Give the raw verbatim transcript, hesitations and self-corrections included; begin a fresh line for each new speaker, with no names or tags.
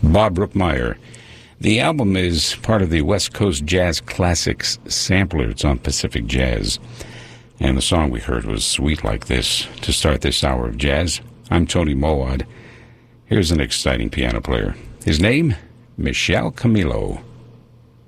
Bob Brookmeyer. The album is part of the West Coast Jazz Classics sampler. It's on Pacific Jazz. And the song we heard was Sweet Like This to start this hour of jazz. I'm Tony Mowad. Here's an exciting piano player. His name, Michel Camilo.